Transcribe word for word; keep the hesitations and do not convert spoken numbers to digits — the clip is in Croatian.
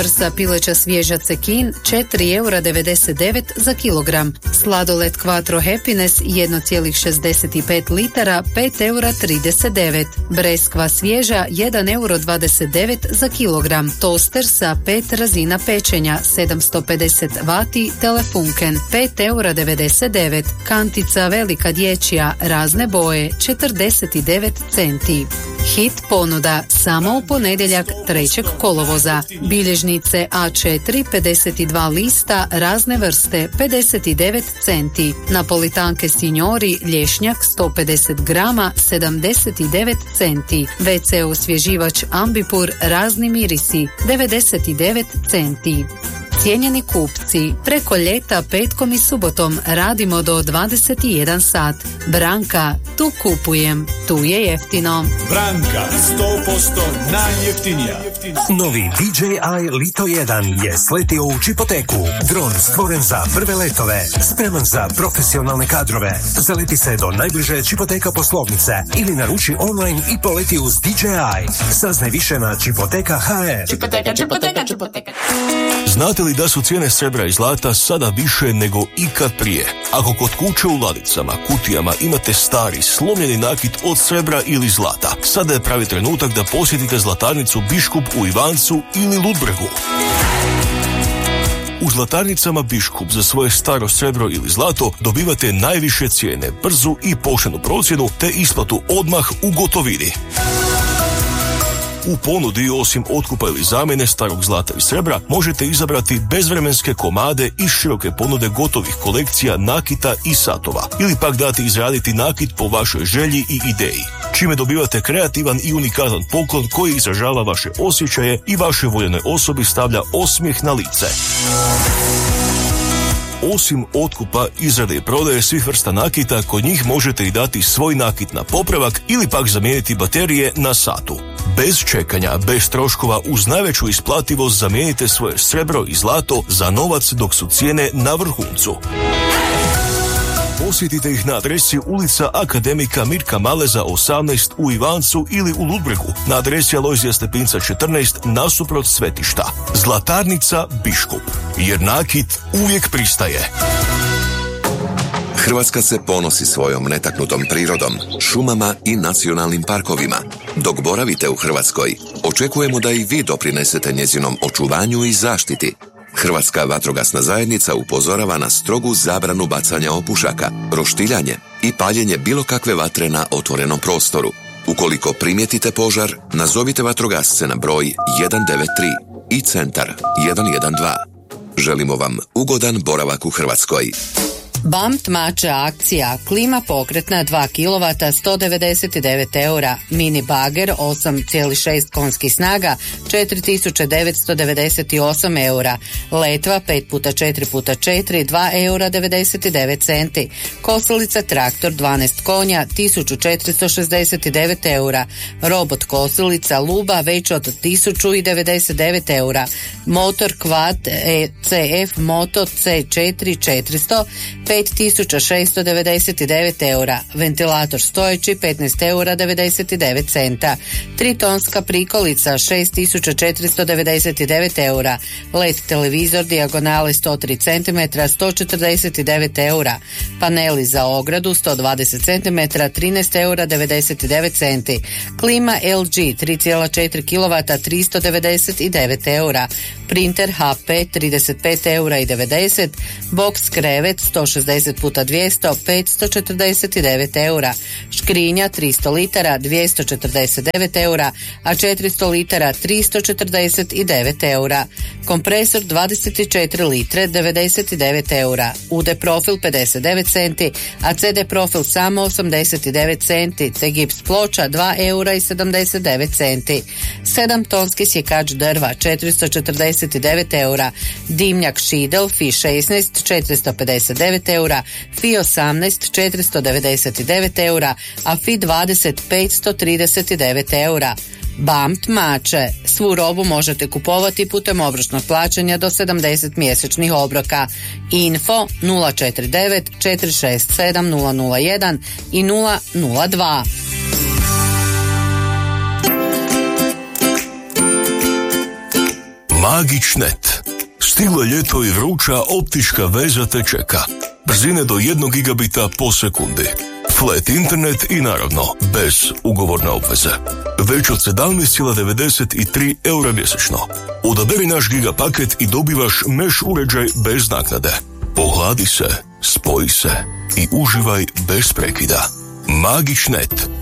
Vrsta pileća svježa cekin četiri eura devedeset devet za kilogram. Sladoled Quattro Happiness jedan zarez šezdeset pet litara pet eura trideset devet. Breskva svježa jedan euro dvadeset devet za kilogram. Toster sa pet razina pečenja sedamsto pedeset vati Telefunken pet eura devedeset devet. Kantica velika dječja razne boje četrdeset devet centi. Hit ponuda samo u ponedjeljak trećeg kolovoza. Bilježnice A četiri pedeset dva lista razne vrste pedeset devet centi. Napolitanke Signori lješnjak sto pedeset grama sedamdeset devet centi. ve ce osvježivač Ambipur razni mirisi devedeset devet centi. Cijenjeni kupci, preko ljeta petkom i subotom radimo do dvadeset jedan sat. Branka, tu kupujem, tu je jeftino. Branka, sto posto najjeftinija. Novi D J I Lito jedan je sletio u Čipoteku. Dron stvoren za prve letove, spreman za profesionalne kadrove. Zaleti se do najbliže Čipoteka poslovnice ili naruči online i poleti uz D J I. Saznaj više na Čipoteka tačka ha er. Čipoteka, Čipoteka, Čipoteka. Znate li da su cijene srebra i zlata sada više nego ikad prije? Ako kod kuće u ladicama, kutijama imate stari, slomljeni nakit od srebra ili zlata, sada je pravi trenutak da posjetite zlatarnicu Biškup u Ivancu ili Ludbregu. U zlatarnicama Biškup za svoje staro srebro ili zlato dobivate najviše cijene, brzu i poštenu procjenu te isplatu odmah u gotovini. U ponudi, osim otkupa ili zamjene starog zlata i srebra, možete izabrati bezvremenske komade iz široke ponude gotovih kolekcija nakita i satova, ili pak dati izraditi nakit po vašoj želji i ideji, čime dobivate kreativan i unikatan poklon koji izražava vaše osjećaje i vaše voljenoj osobi stavlja osmijeh na lice. Osim otkupa, izrade i prodaje svih vrsta nakita, kod njih možete i dati svoj nakit na popravak ili pak zamijeniti baterije na satu. Bez čekanja, bez troškova, uz najveću isplativost zamijenite svoje srebro i zlato za novac dok su cijene na vrhuncu. Posjetite ih na adresi ulica Akademika Mirka Maleza osamnaest u Ivancu ili u Ludbregu, na adresi Alojzija Stepinca četrnaest nasuprot svetišta. Zlatarnica Biškup, jer nakit uvijek pristaje. Hrvatska se ponosi svojom netaknutom prirodom, šumama i nacionalnim parkovima. Dok boravite u Hrvatskoj, očekujemo da i vi doprinesete njezinom očuvanju i zaštiti. Hrvatska vatrogasna zajednica upozorava na strogu zabranu bacanja opušaka, roštiljanje i paljenje bilo kakve vatre na otvorenom prostoru. Ukoliko primijetite požar, nazovite vatrogasce na broj jedan devet tri i centar jedan jedan dva. Želimo vam ugodan boravak u Hrvatskoj. B A M T Mače akcija, klima pokretna dva kilovata sto devedeset devet eura, mini bager osam zarez šest konjskih snaga četiri tisuće devetsto devedeset osam eura, letva pet puta četiri puta četiri dva eura devedeset devet centi, kosilica traktor dvanaest konja tisuću četiristo šezdeset devet eura, robot kosilica Luba već od tisuću devedeset devet eura, motor Quad E C F Moto C četiri četiristo pet tisuća šesto devedeset devet eura, ventilator stojeći petnaest eura devedeset devet centa, tritonska prikolica šest tisuća četiristo devedeset devet eura, L E D televizor dijagonale sto tri centimetra sto četrdeset devet eura, paneli za ogradu sto dvadeset centimetara trinaest eura devedeset devet centi, klima L G tri zarez četiri kilovata tristo devedeset devet eura, printer H P trideset pet eura i devedeset, box krevet sto šezdeset puta dvjesto petsto četrdeset devet eura, škrinja tristo litara dvjesto četrdeset devet eura, a četiristo litara tristo četrdeset devet eura, kompresor dvadeset četiri litre devedeset devet eura, U D profil pedeset devet centi, a C D profil samo osamdeset devet centi, te gips ploča dva eura i sedamdeset devet centi, sedam tonski sjekač drva četiristo četrdeset devet eura, dimnjak Šidel F I šesnaest četiristo pedeset devet eura, F I osamnaest četiristo devedeset devet eura, a F I dvadeset petsto trideset devet eura. B A M T Mače. Svu robu možete kupovati putem obročnog plaćanja do sedamdeset mjesečnih obroka. Info nula četiri devet četiri šest sedam nula nula jedan i nula nula dva. Magičnet. Stiglo ljeto i vruća optička veza te čeka. Brzine do jednog gigabita po sekundi. Flat internet i naravno bez ugovorne obveze. Već od sedamnaest zarez devedeset tri eura mjesečno. Odaberi naš gigapaket i dobivaš meš uređaj bez naknade. Ohladi se, spoji se i uživaj bez prekida. Magičnet.